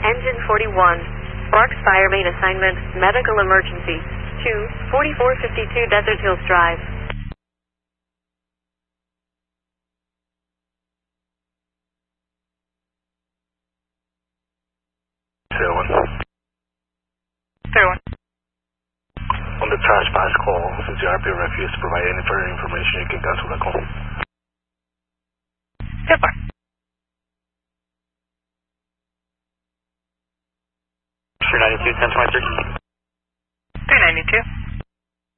Engine 41. Sparks Fire Main Assignment, Medical Emergency. 24452 Desert Hills Drive. On the trash pass call, since your RP refused to provide any further information, you can cancel the call. Super. 392, 1023. 392.